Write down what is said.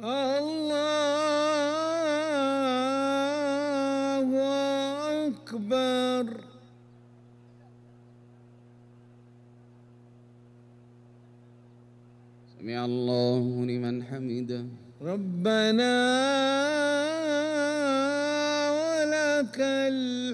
الله أكبر. سمع الله لمن حمده. ربنا ولك الحمد.